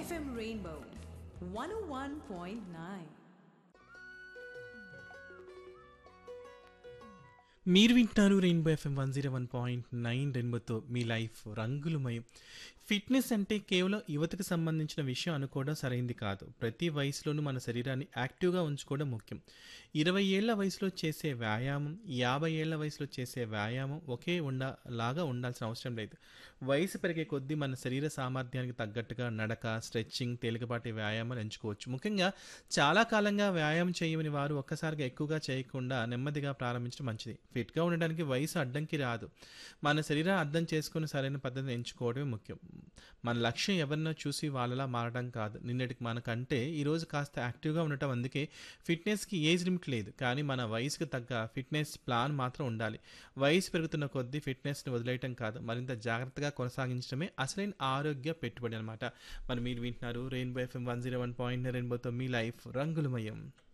FM Rainbow 101.9. మీరు వింటున్నారు rainbow FM 101.9 రెయిన్బోతో మీ లైఫ్ రంగులమయం. ఫిట్నెస్ అంటే కేవలం యువతకు సంబంధించిన విషయం అనుకోవడం సరైంది కాదు. ప్రతి వయసులోనూ మన శరీరాన్ని యాక్టివ్గా ఉంచుకోవడం ముఖ్యం. 20 ఏళ్ల వయసులో చేసే వ్యాయామం 50 ఏళ్ల వయసులో చేసే వ్యాయామం ఒకే లాగా ఉండాల్సిన అవసరం లేదు. వయసు పెరిగే కొద్దీ మన శరీర సామర్థ్యానికి తగ్గట్టుగా నడక, స్ట్రెచ్చింగ్, తేలికపాటి వ్యాయామాలు ఎంచుకోవచ్చు. ముఖ్యంగా చాలా కాలంగా వ్యాయామం చేయని వారు ఒక్కసారిగా ఎక్కువగా చేయకుండా నెమ్మదిగా ప్రారంభించడం మంచిది. ఫిట్గా ఉండడానికి వయసు అడ్డంకి రాదు. మన శరీరాన్ని అర్థం చేసుకుని సరైన పద్ధతిని ఎంచుకోవడమే ముఖ్యం. మన లక్ష్యం ఎవరినో చూసి వాళ్ళలా మారడం కాదు. నిన్నటికి మనకంటే ఈరోజు కాస్త యాక్టివ్గా ఉండటం. అందుకే ఫిట్నెస్కి ఏజ్ లిమిట్ లేదు, కానీ మన వయసుకు తగ్గ ఫిట్నెస్ ప్లాన్ మాత్రం ఉండాలి. వయసు పెరుగుతున్న కొద్దీ ఫిట్నెస్ని వదిలేయటం కాదు, మరింత జాగ్రత్తగా కొనసాగించడమే అసలైన ఆరోగ్య పెట్టుబడి అనమాట. మరి మీరు వింటున్నారు రెయిన్బో ఎఫ్ఎం 101.9 రెయిన్బోతో మీ లైఫ్ రంగులమయం.